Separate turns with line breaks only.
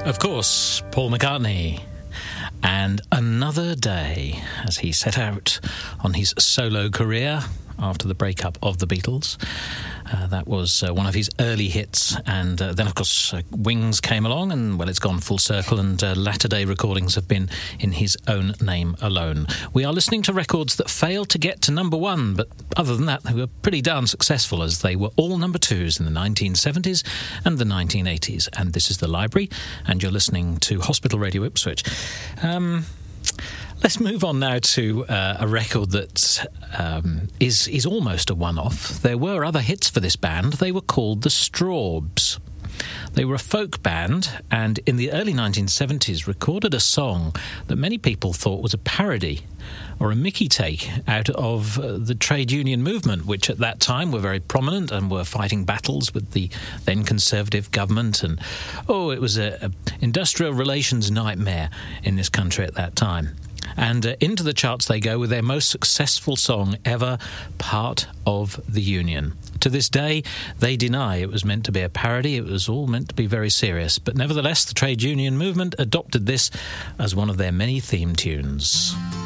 Of course, Paul McCartney. And Another Day, as he set out on his solo career after the breakup of the Beatles. That was one of his early hits, and then of course Wings came along, and well, it's gone full circle, and latter-day recordings have been in his own name alone. We are listening to records that failed to get to number one, but other than that they were pretty darn successful, as they were all number twos in the 1970s and the 1980s. And this is The Library, and you're listening to Hospital Radio Ipswich. Let's move on now to a record that is almost a one-off. There were other hits for this band. They were called the Strawbs. They were a folk band, and in the early 1970s recorded a song that many people thought was a parody or a Mickey take out of the trade union movement, which at that time were very prominent and were fighting battles with the then Conservative government. And, it was an industrial relations nightmare in this country at that time. And into the charts they go with their most successful song ever, Part of the Union. To this day, they deny it was meant to be a parody. It was all meant to be very serious. But nevertheless, the trade union movement adopted this as one of their many theme tunes.